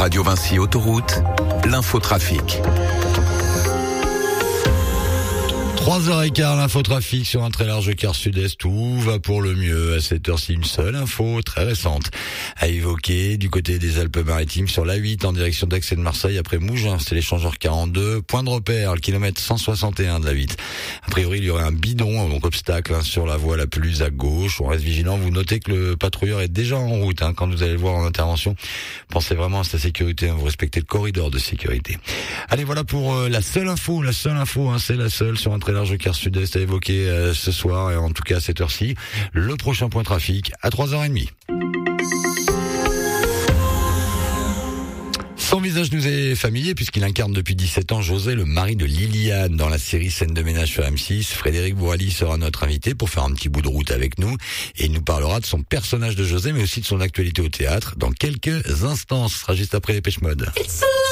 Radio Vinci Autoroute, l'infotrafic. 3h15, l'infotrafic sur un très large quart sud-est. Tout va pour le mieux. À cette heure-ci, une seule info très récente à évoquer du côté des Alpes-Maritimes sur l'A8 en direction d'Aix et de Marseille après Mougins. C'est l'échangeur 42. Point de repère, le kilomètre 161 de l'A8. A priori, il y aurait un bidon, donc obstacle sur la voie la plus à gauche. On reste vigilant. Vous notez que le patrouilleur est déjà en route quand vous allez le voir en intervention. Pensez vraiment à sa sécurité. Vous respectez le corridor de sécurité. Allez, voilà pour la seule info. C'est la seule sur un très large quart sud-est à évoquer ce soir et en tout cas à cette heure-ci. Le prochain point trafic à 3h30. Son visage nous est familier puisqu'il incarne depuis 17 ans José, le mari de Liliane dans la série Scène de ménage sur M6. Frédéric Bourali sera notre invité pour faire un petit bout de route avec nous et il nous parlera de son personnage de José mais aussi de son actualité au théâtre dans quelques instants. Ce sera juste après les Dépêche Mode.